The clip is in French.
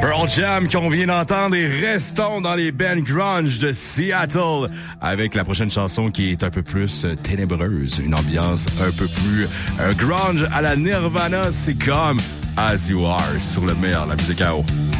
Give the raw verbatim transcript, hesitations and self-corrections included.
Pearl Jam qu'on vient d'entendre et restons dans les bands grunge de Seattle avec la prochaine chanson qui est un peu plus ténébreuse, une ambiance un peu plus euh, grunge à la Nirvana. C'est comme As You Are sur le meilleur, la musique à eau.